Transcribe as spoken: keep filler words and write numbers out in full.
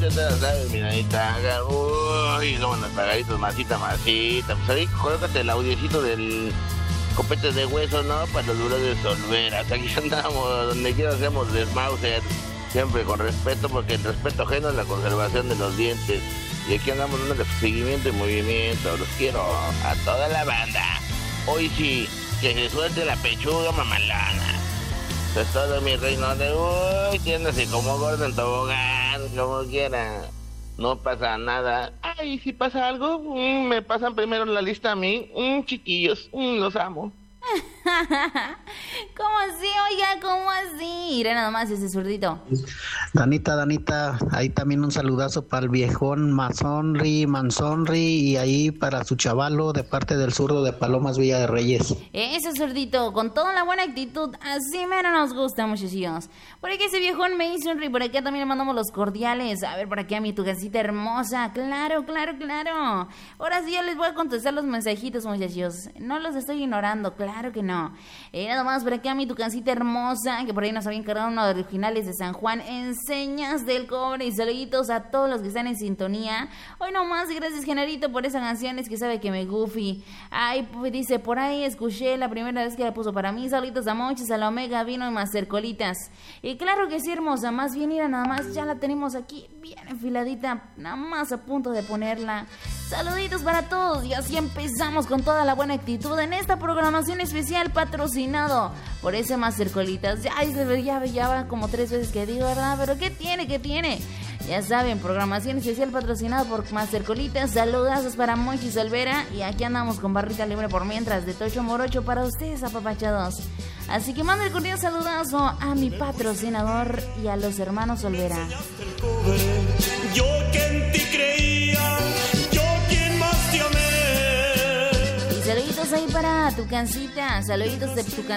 ya te la sabes, mi nanita. Uy, luego unos pagaditos, masita, masita. Pues ahí colócate el audiocito del copete de hueso, ¿no? Para los duros de solveras. Aquí andamos, donde quiera hacemos desmauser. Siempre con respeto, porque el respeto ajeno es la conservación de los dientes. Y aquí andamos dando seguimiento y movimiento. Los quiero a toda la banda. Hoy sí, que se suelte la pechuga mamalana. Eso es todo, mi reino de... Uy, tiéndase como gordo en tobogán, como quiera. No pasa nada. Ay, si pasa algo, mm, me pasan primero la lista a mí. Mm, chiquillos, mm, los amo. ¿Cómo así, oiga? ¿Cómo así? Mira nada más ese zurdito. Danita, Danita, ahí también un saludazo para el viejón Mazonri, Manzonri y ahí para su chavalo de parte del zurdo de Palomas Villa de Reyes. Ese zurdito, con toda la buena actitud, así mero nos gusta, muchachos. Por aquí ese viejón me hizo un ri, por acá también le mandamos los cordiales. A ver, por aquí a mi tucasita hermosa. Claro, claro, claro. Ahora sí yo les voy a contestar los mensajitos, muchachos. No los estoy ignorando, claro que no. Eh, nada más por aquí a mi tucancita hermosa, que por ahí nos había encargado uno de los originales de San Juan, Enseñas del Cobre, y saluditos a todos los que están en sintonía. Hoy nomás, gracias Generito por esas canciones que sabe que me goofy. Ay, pues dice, por ahí escuché la primera vez que la puso para mí. Saluditos a Monchis, a la Omega, Vino y Mastercolitas. Y claro que sí, hermosa, más bien mira, nada más, ya la tenemos aquí bien enfiladita, nada más a punto de ponerla. Saluditos para todos y así empezamos con toda la buena actitud en esta programación especial patrocinado por ese Mastercolitas. Ya, ya, ya va como tres veces que digo, ¿verdad? Pero ¿qué tiene? ¿Qué tiene? Ya saben, programación especial patrocinado por Mastercolitas. Saludazos para Monchis Olvera. Y aquí andamos con barrita libre por mientras de Tocho Morocho para ustedes, apapachados. Así que manda el cordial saludazo a mi patrocinador y a los hermanos Olvera. Yo que en ti creía, yo quien más te amé. Y saluditos ahí para tu cancita. Saluditos de tu cancita.